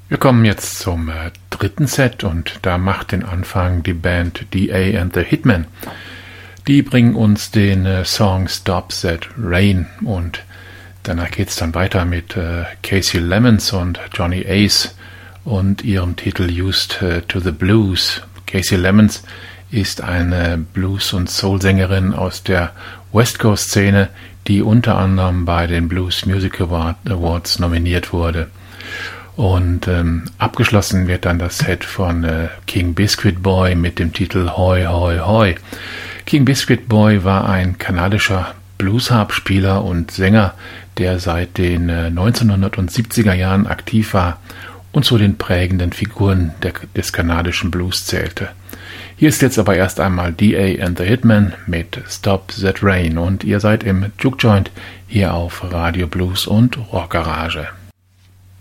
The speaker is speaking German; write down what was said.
Wir kommen jetzt zum dritten Set und da macht den Anfang die Band D.A. and the Hitmen. Die bringen uns den Song Stop That Rain und danach geht es dann weiter mit Casey Lemons und Johnny Ace und ihrem Titel Used to the Blues. Casey Lemons ist eine Blues- und Soul-Sängerin aus der West Coast-Szene, die unter anderem bei den Blues Music Awards nominiert wurde. Und abgeschlossen wird dann das Set von King Biscuit Boy mit dem Titel Hoi Hoi Hoi. King Biscuit Boy war ein kanadischer Bluesharp-Spieler und Sänger, der seit den 1970er Jahren aktiv war und zu den prägenden Figuren des kanadischen Blues zählte. Hier ist jetzt aber erst einmal D.A. and the Hitmen mit Stop That Rain und ihr seid im Juke Joint hier auf Radio Blues und Rock Garage.